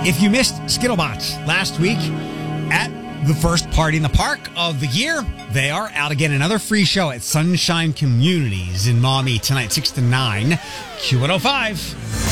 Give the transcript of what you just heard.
If you missed Skittlebots last week at the first party in the park of the year, they are out again. Another free show at Sunshine Communities in Maumee tonight, 6 to 9, Q105.